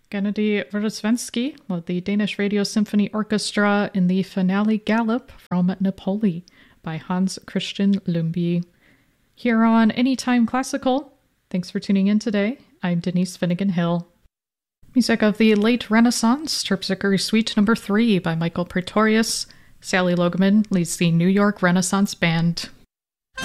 Gennady Verosvensky led the Danish Radio Symphony Orchestra in the finale Galop from Napoli by Hans Christian Lumby. Here on Anytime Classical, thanks for tuning in today. I'm Denise Finnegan Hill. Music of the late Renaissance, Terpsichore Suite No. 3 by Michael Praetorius. Sally Logeman leads the New York Renaissance Band.